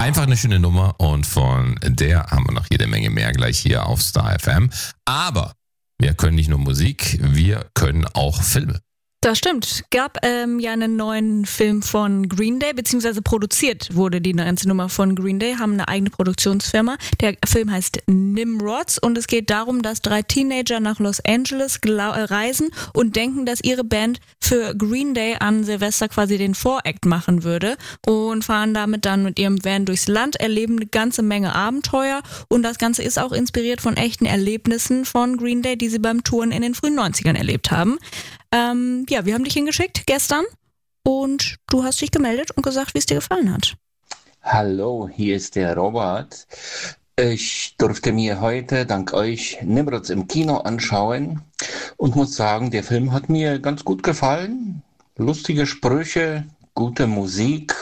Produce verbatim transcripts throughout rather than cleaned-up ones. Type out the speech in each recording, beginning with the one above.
Einfach eine schöne Nummer und von der haben wir noch jede Menge mehr gleich hier auf Star F M. Aber wir können nicht nur Musik, wir können auch Filme. Das stimmt. Gab ähm, ja einen neuen Film von Green Day, beziehungsweise produziert wurde die ganze Nummer von Green Day, haben eine eigene Produktionsfirma. Der Film heißt Nimrods und es geht darum, dass drei Teenager nach Los Angeles gla- äh, reisen und denken, dass ihre Band für Green Day an Silvester quasi den Voract machen würde und fahren damit dann mit ihrem Van durchs Land, erleben eine ganze Menge Abenteuer und das Ganze ist auch inspiriert von echten Erlebnissen von Green Day, die sie beim Touren in den frühen neunzigern erlebt haben. Ähm, ja, wir haben dich hingeschickt gestern und du hast dich gemeldet und gesagt, wie es dir gefallen hat. Hallo, hier ist der Robert. Ich durfte mir heute dank euch Nimrods im Kino anschauen und muss sagen, der Film hat mir ganz gut gefallen. Lustige Sprüche, gute Musik.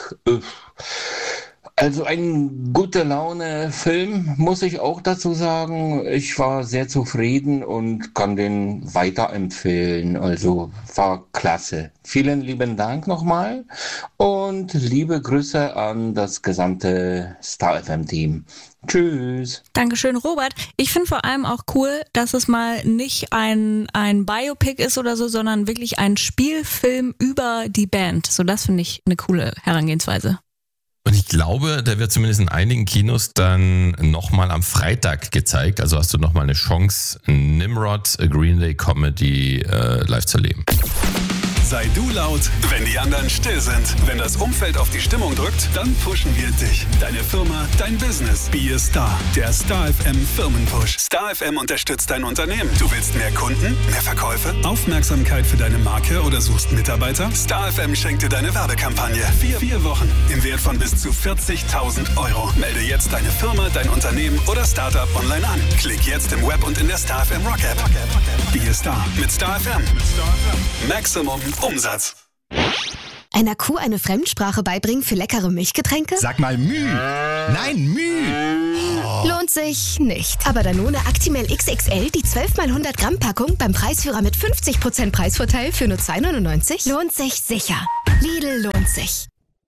Also ein gute Laune-Film, muss ich auch dazu sagen. Ich war sehr zufrieden und kann den weiterempfehlen. Also war klasse. Vielen lieben Dank nochmal und liebe Grüße an das gesamte Star F M-Team. Tschüss. Dankeschön, Robert. Ich finde vor allem auch cool, dass es mal nicht ein, ein Biopic ist oder so, sondern wirklich ein Spielfilm über die Band. So, das finde ich eine coole Herangehensweise. Und ich glaube, der wird zumindest in einigen Kinos dann nochmal am Freitag gezeigt. Also hast du nochmal eine Chance, Nimrod, a Green Day Comedy äh, live zu erleben. Sei du laut, wenn die anderen still sind. Wenn das Umfeld auf die Stimmung drückt, dann pushen wir dich. Deine Firma, dein Business. Be a Star. Der Star F M Firmenpush. Star F M unterstützt dein Unternehmen. Du willst mehr Kunden, mehr Verkäufe, Aufmerksamkeit für deine Marke oder suchst Mitarbeiter? Star F M schenkt dir deine Werbekampagne. Vier, vier Wochen im Wert von bis zu vierzigtausend Euro. Melde jetzt deine Firma, dein Unternehmen oder Startup online an. Klick jetzt im Web und in der Star F M Rock App. Be a Star mit Star F M. Maximum Umsatz. Einer Kuh eine Fremdsprache beibringen für leckere Milchgetränke? Sag mal Müh. Nein, Müh. Oh. Lohnt sich nicht. Aber Danone Actimel X X L, die zwölf mal hundert Gramm Packung beim Preisführer mit fünfzig Prozent Preisvorteil für nur zwei neunundneunzig, lohnt sich sicher. Lidl lohnt sich.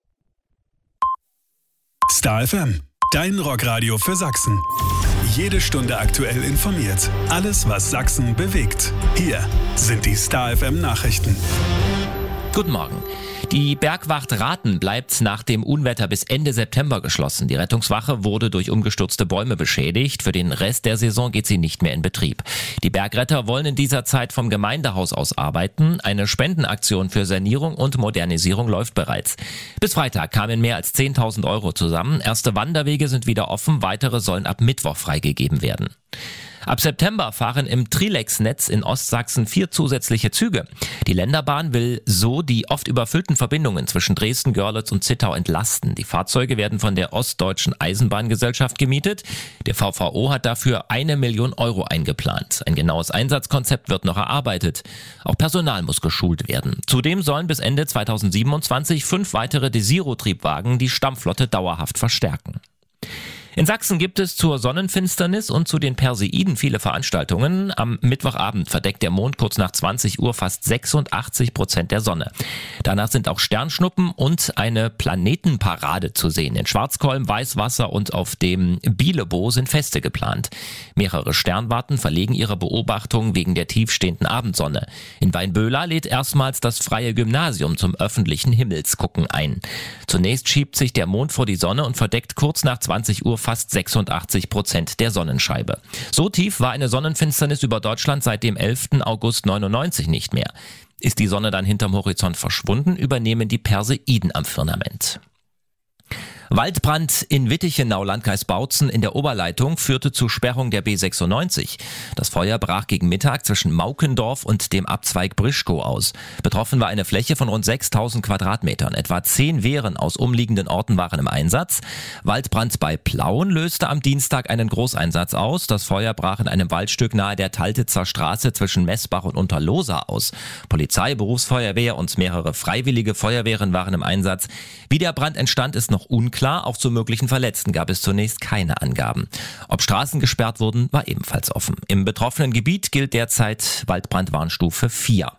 Star F M, dein Rockradio für Sachsen. Jede Stunde aktuell informiert. Alles, was Sachsen bewegt. Hier sind die Star F M Nachrichten. Guten Morgen. Die Bergwacht Rathen bleibt nach dem Unwetter bis Ende September geschlossen. Die Rettungswache wurde durch umgestürzte Bäume beschädigt. Für den Rest der Saison geht sie nicht mehr in Betrieb. Die Bergretter wollen in dieser Zeit vom Gemeindehaus aus arbeiten. Eine Spendenaktion für Sanierung und Modernisierung läuft bereits. Bis Freitag kamen mehr als zehntausend Euro zusammen. Erste Wanderwege sind wieder offen, weitere sollen ab Mittwoch freigegeben werden. Ab September fahren im Trilex-Netz in Ostsachsen vier zusätzliche Züge. Die Länderbahn will so die oft überfüllten Verbindungen zwischen Dresden, Görlitz und Zittau entlasten. Die Fahrzeuge werden von der Ostdeutschen Eisenbahngesellschaft gemietet. Der V V O hat dafür eine Million Euro eingeplant. Ein genaues Einsatzkonzept wird noch erarbeitet. Auch Personal muss geschult werden. Zudem sollen bis Ende zweitausendsiebenundzwanzig fünf weitere Desiro-Triebwagen die Stammflotte dauerhaft verstärken. In Sachsen gibt es zur Sonnenfinsternis und zu den Perseiden viele Veranstaltungen. Am Mittwochabend verdeckt der Mond kurz nach zwanzig Uhr fast sechsundachtzig Prozent der Sonne. Danach sind auch Sternschnuppen und eine Planetenparade zu sehen. In Schwarzkolm, Weißwasser und auf dem Bielebo sind Feste geplant. Mehrere Sternwarten verlegen ihre Beobachtungen wegen der tiefstehenden Abendsonne. In Weinböhler lädt erstmals das Freie Gymnasium zum öffentlichen Himmelsgucken ein. Zunächst schiebt sich der Mond vor die Sonne und verdeckt kurz nach zwanzig Uhr fast sechsundachtzig Prozent der Sonnenscheibe. So tief war eine Sonnenfinsternis über Deutschland seit dem elften August neunundneunzig nicht mehr. Ist die Sonne dann hinterm Horizont verschwunden, übernehmen die Perseiden am Firmament. Waldbrand in Wittichenau, Landkreis Bautzen in der Oberleitung führte zu Sperrung der B sechsundneunzig. Das Feuer brach gegen Mittag zwischen Maukendorf und dem Abzweig Brischkow aus. Betroffen war eine Fläche von rund sechstausend Quadratmetern. Etwa zehn Wehren aus umliegenden Orten waren im Einsatz. Waldbrand bei Plauen löste am Dienstag einen Großeinsatz aus. Das Feuer brach in einem Waldstück nahe der Taltitzer Straße zwischen Messbach und Unterlohsa aus. Polizei, Berufsfeuerwehr und mehrere freiwillige Feuerwehren waren im Einsatz. Wie der Brand entstand, ist noch unklar. Auch zu möglichen Verletzten gab es zunächst keine Angaben. Ob Straßen gesperrt wurden, war ebenfalls offen. Im betroffenen Gebiet gilt derzeit Waldbrandwarnstufe vier.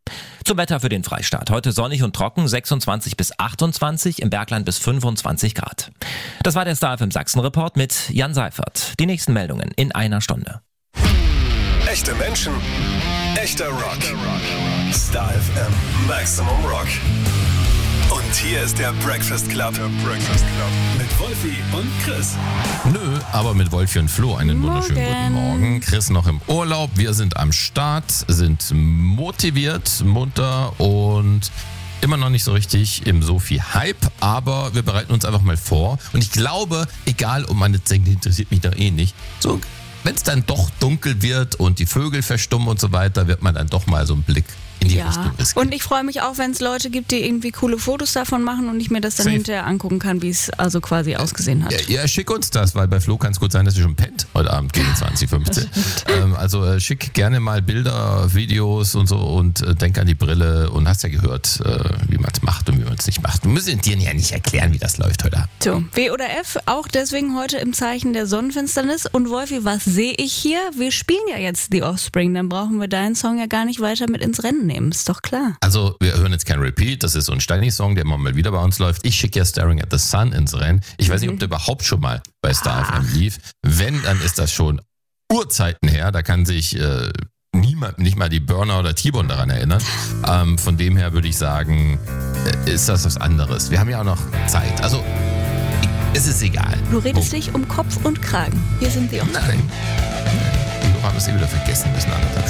Zum Wetter für den Freistaat. Heute sonnig und trocken, sechsundzwanzig bis achtundzwanzig, im Bergland bis fünfundzwanzig Grad. Das war der Star F M Sachsen-Report mit Jan Seifert. Die nächsten Meldungen in einer Stunde. Echte Menschen, echter Rock. Star F M Maximum Rock. Und hier ist der Breakfast Club. Der Breakfast Club. Mit Wolfi und Chris. Nö, aber mit Wolfi und Flo einen wunderschönen guten Morgen. Chris noch im Urlaub. Wir sind am Start, sind motiviert, munter und immer noch nicht so richtig im Sophie-Hype, aber wir bereiten uns einfach mal vor. Und ich glaube, egal, ob man jetzt denkt, interessiert mich doch eh nicht, so, wenn es dann doch dunkel wird und die Vögel verstummen und so weiter, wird man dann doch mal so einen Blick in die ja. Richtung riskieren. Und ich freue mich auch, wenn es Leute gibt, die irgendwie coole Fotos davon machen und ich mir das dann Safe. hinterher angucken kann, wie es also quasi ausgesehen hat. Ja, ja, schick uns das, weil bei Flo kann es gut sein, dass ihr schon pennt heute Abend gegen zwanzig fünfzehn. ähm, also äh, schick gerne mal Bilder, Videos und so und äh, denk an die Brille und hast ja gehört, äh, wie man es macht und wie man es nicht macht. Wir müssen dir ja nicht erklären, wie das läuft heute Abend. So, W oder F, auch deswegen heute im Zeichen der Sonnenfinsternis. Und Wolfi, was sehe ich hier? Wir spielen ja jetzt The Offspring, dann brauchen wir deinen Song ja gar nicht weiter mit ins Rennen nehmen, ist doch klar. Also wir hören jetzt kein Repeat, das ist so ein Steini-Song, der immer mal wieder bei uns läuft. Ich schicke ja Staring at the Sun ins Rennen. Ich weiß nicht, ob der überhaupt schon mal bei Star F M lief. Wenn, dann ist das schon Urzeiten her. Da kann sich äh, niemand, nicht mal die Burner oder T-Bone daran erinnern. Ähm, von dem her würde ich sagen, äh, ist das was anderes. Wir haben ja auch noch Zeit. Also es ist egal. Du redest oh. dich um Kopf und Kragen. Hier sind die Offspring. Nein. Wir haben es eh wieder vergessen, bis anderthalb